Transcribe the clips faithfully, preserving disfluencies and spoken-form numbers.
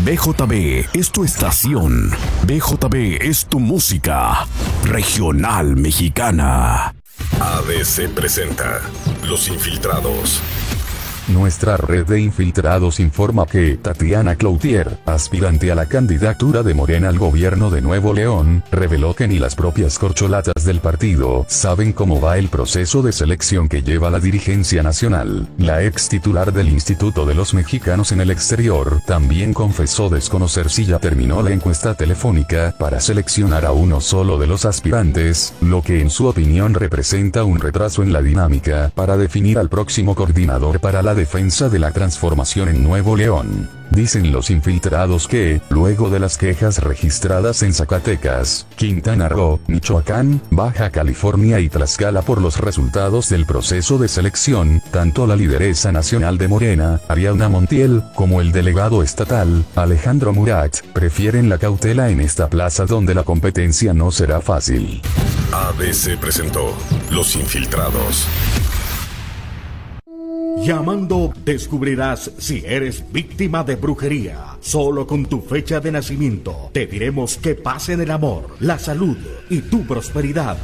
B J B es tu estación. B J B es tu música regional mexicana. A B C presenta Los Infiltrados. Nuestra red de infiltrados informa que Tatiana Cloutier, aspirante a la candidatura de Morena al gobierno de Nuevo León, reveló que ni las propias corcholatas del partido saben cómo va el proceso de selección que lleva la dirigencia nacional. La ex titular del Instituto de los Mexicanos en el Exterior también confesó desconocer si ya terminó la encuesta telefónica para seleccionar a uno solo de los aspirantes, lo que en su opinión representa un retraso en la dinámica para definir al próximo coordinador para la defensa de la transformación en Nuevo León. Dicen los infiltrados que, luego de las quejas registradas en Zacatecas, Quintana Roo, Michoacán, Baja California y Tlaxcala por los resultados del proceso de selección, tanto la lideresa nacional de Morena, Ariadna Montiel, como el delegado estatal, Alejandro Murat, prefieren la cautela en esta plaza donde la competencia no será fácil. A B C presentó Los Infiltrados. Llamando descubrirás si eres víctima de brujería. Solo con tu fecha de nacimiento te diremos qué pasa en el amor, la salud y tu prosperidad.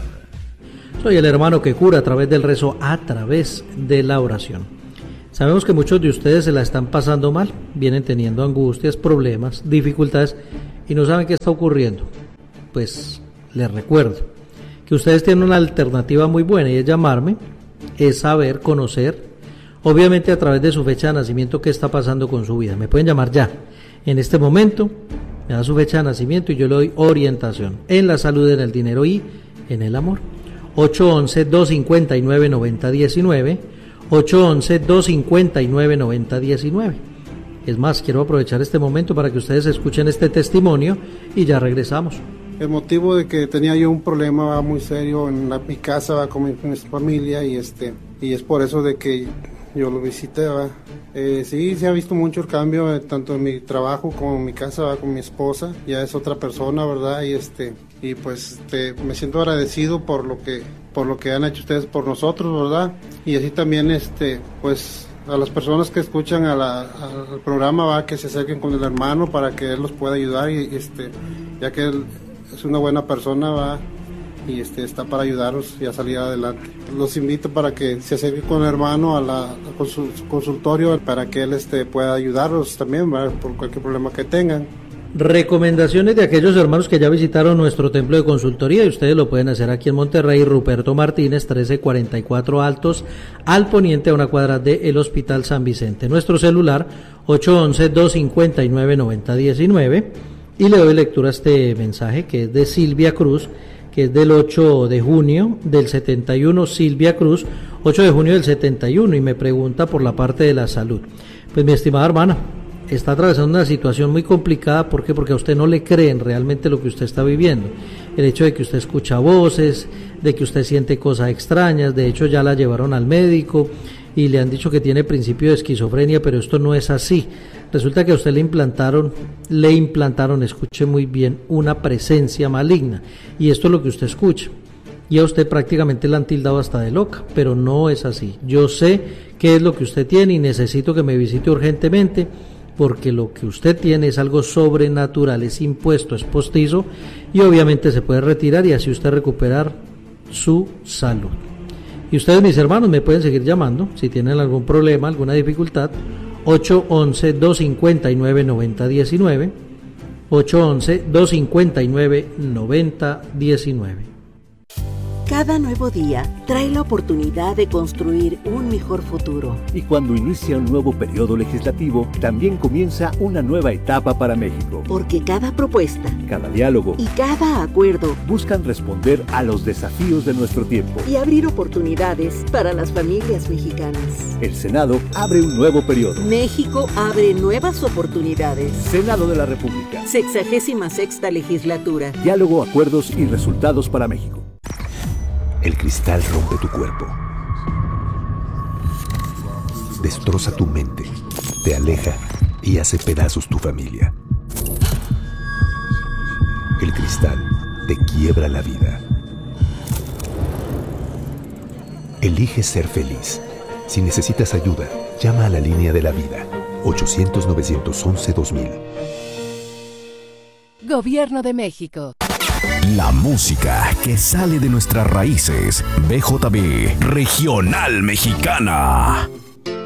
Soy el hermano que cura a través del rezo, a través de la oración. Sabemos que muchos de ustedes se la están pasando mal, vienen teniendo angustias, problemas, dificultades y no saben qué está ocurriendo. Pues les recuerdo que ustedes tienen una alternativa muy buena y es llamarme, es saber, conocer, obviamente a través de su fecha de nacimiento, qué está pasando con su vida. Me pueden llamar ya, en este momento, me da su fecha de nacimiento y yo le doy orientación en la salud, en el dinero y en el amor. ocho once, dos cinco nueve, nueve cero uno nueve, ocho once, dos cinco nueve, nueve cero uno nueve. Es más, quiero aprovechar este momento para que ustedes escuchen este testimonio y ya regresamos. El motivo de que tenía yo un problema muy serio en la, mi casa, va, con mi, con mi familia, y este y es por eso de que yo lo visité, ¿va? Eh, sí, se ha visto mucho el cambio, eh, tanto en mi trabajo como en mi casa, ¿va? Con mi esposa, ya es otra persona, ¿verdad? Y este y pues este, me siento agradecido por lo que por lo que han hecho ustedes por nosotros, ¿verdad? Y así también este pues a las personas que escuchan a la, al programa, va, que se acerquen con el hermano para que él los pueda ayudar, y este ya que él es una buena persona, va, y este está para ayudarlos y a salir adelante. Los invito para que se acerquen con el hermano a la a su consultorio para que él este pueda ayudarlos también, ¿verdad? Por cualquier problema que tengan. Recomendaciones de aquellos hermanos que ya visitaron nuestro templo de consultoría, y ustedes lo pueden hacer aquí en Monterrey, Ruperto Martínez, trece cuarenta y cuatro Altos, al poniente a una cuadra del Hospital San Vicente. Nuestro celular ocho once, dos cinco nueve, nueve cero uno nueve, y le doy lectura a este mensaje que es de Silvia Cruz, que es del ocho de junio del setenta y uno, Silvia Cruz, ocho de junio del setenta y uno, y me pregunta por la parte de la salud. Pues mi estimada hermana, está atravesando una situación muy complicada. ¿Por qué? Porque a usted no le creen realmente lo que usted está viviendo. El hecho de que usted escucha voces, de que usted siente cosas extrañas, de hecho ya la llevaron al médico y le han dicho que tiene principio de esquizofrenia, pero esto no es así. Resulta que a usted le implantaron, le implantaron, escuche muy bien, una presencia maligna, y esto es lo que usted escucha, y a usted prácticamente la han tildado hasta de loca, pero no es así. Yo sé qué es lo que usted tiene y necesito que me visite urgentemente, porque lo que usted tiene es algo sobrenatural, es impuesto, es postizo, y obviamente se puede retirar y así usted recuperar su salud. Y ustedes, mis hermanos, me pueden seguir llamando si tienen algún problema, alguna dificultad, ocho once, dos cinco nueve, nueve cero uno nueve, ocho once, dos cinco nueve, nueve cero uno nueve. Cada nuevo día trae la oportunidad de construir un mejor futuro. Y cuando inicia un nuevo periodo legislativo, también comienza una nueva etapa para México. Porque cada propuesta, cada diálogo y cada acuerdo buscan responder a los desafíos de nuestro tiempo y abrir oportunidades para las familias mexicanas. El Senado abre un nuevo periodo. México abre nuevas oportunidades. Senado de la República. Sexagésima sexta legislatura. Diálogo, acuerdos y resultados para México. El cristal rompe tu cuerpo, destroza tu mente, te aleja y hace pedazos tu familia. El cristal te quiebra la vida. Elige ser feliz. Si necesitas ayuda, llama a la línea de la vida, ochocientos, nueve once, dos mil. Gobierno de México. La música que sale de nuestras raíces. B J B Regional Mexicana.